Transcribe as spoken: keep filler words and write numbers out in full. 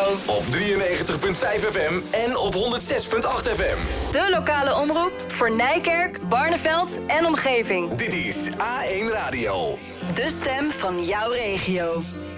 Op drieënnegentig komma vijf F M en op honderd zes komma acht F M. De lokale omroep voor Nijkerk, Barneveld en omgeving. Dit is A één Radio. De stem van jouw regio.